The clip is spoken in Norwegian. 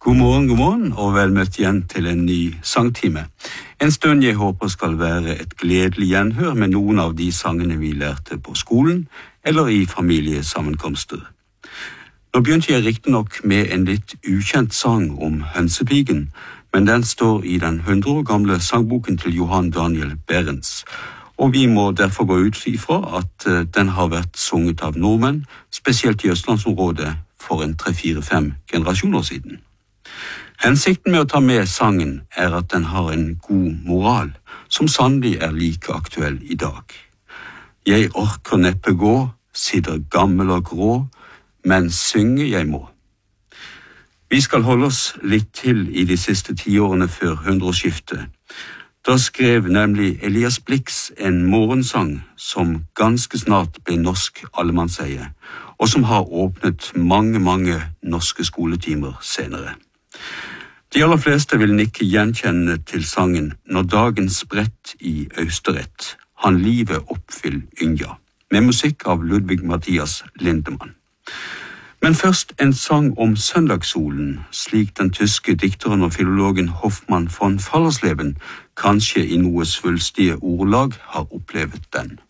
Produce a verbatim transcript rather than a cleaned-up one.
God morgen, god morgen, og vel møtt igjen til en ny sangtime. En stund jeg håper skal være et gledelig gjenhør med noen av de sangene vi lærte på skolen eller i familiesammenkomster. Nå begynte jeg riktig nok med en litt ukjent sang om hønsepigen, men den står i den hundre år gamle sangboken til Johan Daniel Behrens, og vi må derfor gå ut ifra at den har vært sunget av nordmenn, spesielt i Østlandsområdet, for en tre-fire-fem generasjoner siden. Hensikten med å ta med sangen er at den har en god moral, som sannelig er like aktuell i dag. Jeg orker neppe gå, sitter gammel og grå, men synge jeg må. Vi skal holde oss litt til i de siste tiårene før hundreårsskiftet. Da skrev nemlig Elias Blix en morgensang som ganske snart ble norsk allemannseie, og som har åpnet mange, mange norske skoletimer senere. De aller fleste vil nikke gjenkjennende til sangen «Når dagen spredt i Austerett, han livet oppfyll yngja», med musikk av Ludvig Mathias Lindemann. Men først en sang om søndagssolen, slik den tyske dikteren og filologen Hoffmann von Fallersleben kanskje i noe svulstige ordlag har opplevd den.